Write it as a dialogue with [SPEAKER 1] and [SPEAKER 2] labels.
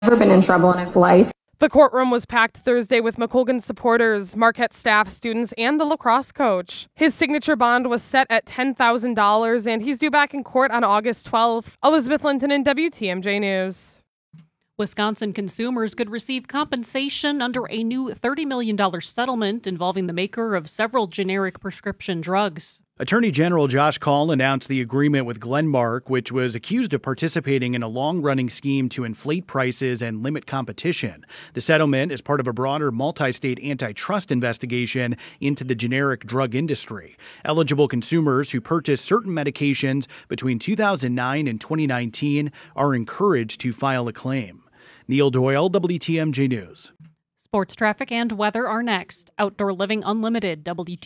[SPEAKER 1] never been in trouble in his life.
[SPEAKER 2] The courtroom was packed Thursday with McColgan supporters, Marquette staff, students, and the lacrosse coach. His signature bond was set at $10,000, and he's due back in court on August 12th. Elizabeth Linton in WTMJ News.
[SPEAKER 3] Wisconsin consumers could receive compensation under a new $30 million settlement involving the maker of several generic prescription drugs.
[SPEAKER 4] Attorney General Josh Kaul announced the agreement with Glenmark, which was accused of participating in a long-running scheme to inflate prices and limit competition. The settlement is part of a broader multi-state antitrust investigation into the generic drug industry. Eligible consumers who purchased certain medications between 2009 and 2019 are encouraged to file a claim. Neil Doyle, WTMJ News.
[SPEAKER 3] Sports traffic and weather are next. Outdoor Living Unlimited, WTMJ.